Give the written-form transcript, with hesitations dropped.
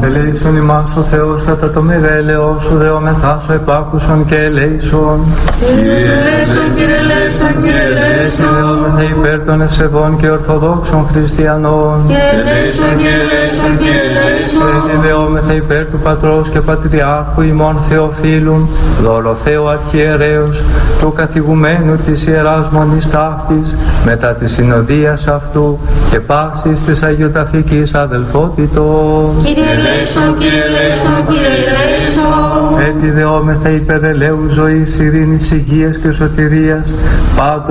Ελέησον ημάς ο Θεός κατά το μοιρέλεο σου, δεόμεθά σου επάκουσον και ελέησον. Κύριε ελέησον, Κύριε ελέησον, Κύριε ελέησον. Δεόμεθα υπέρ των ευσεβών και ορθοδόξων χριστιανών. Κύριε ελέησον, Κύριε ελέησον, Κύριε ελέησον. Δεόμεθα υπέρ του Πατρός και Πατριάρχου ημών Θεοφύλου, Δωροθέου Αρχιερέως, του καθηγουμένου της Ιεράς Μονής Ταύτης, μετά της συνοδείας αυτού και πάσης της Αγιοταφικής αδελφότητος. Κύριε ελέησον, Κύριε ελέησον, Κύριε ελέησον. Έτσι δεόμεθα υπερ ελαίου ζωής, ειρήνης, υγείας και σωτηρίας, πάντων